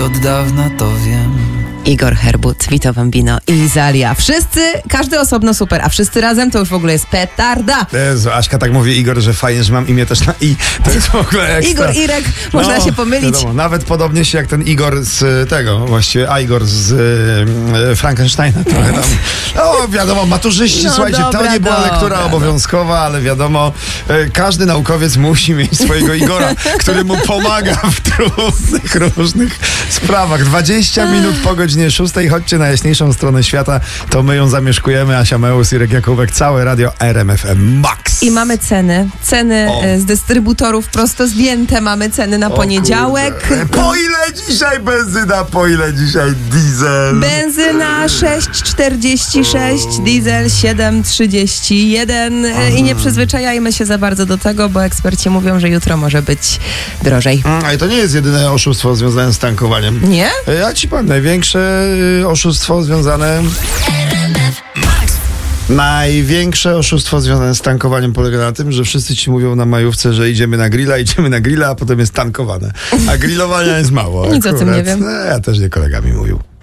od dawna to wiem. Igor Herbut, Vito Bambino i Zalia. Wszyscy, każdy osobno super, a wszyscy razem to już w ogóle jest petarda. Jezu, Aśka tak mówi Igor, że fajnie, że mam imię też na I. To jest w ogóle ekstra. Igor, Irek, można się pomylić. Wiadomo, nawet podobnie się jak ten Igor z tego, właściwie Igor z Frankensteina. Trochę tam. No wiadomo, maturzyści, słuchajcie, to nie była lektura obowiązkowa, ale wiadomo, każdy naukowiec musi mieć swojego Igora, który mu pomaga w trudnych, różnych sprawach. 20 minut po godzinie 6. Chodźcie na jaśniejszą stronę świata, to my ją zamieszkujemy. Asia Meus, Irek Jakubek, całe radio RMF FM Max. I mamy ceny z dystrybutorów prosto zdjęte, mamy ceny na poniedziałek. Kurde. Po ile dzisiaj benzyna, po ile dzisiaj diesel? Benzyna 6,46, diesel 7,31 i nie przyzwyczajajmy się za bardzo do tego, bo eksperci mówią, że jutro może być drożej. I to nie jest jedyne oszustwo związane z tankowaniem. Nie? Ja ci powiem, największe oszustwo związane... Największe oszustwo związane z tankowaniem polega na tym, że wszyscy ci mówią na majówce, że idziemy na grilla, a potem jest tankowane. A grillowania jest mało. Nic o tym nie wiem. Ja też nie, kolega mi mówił.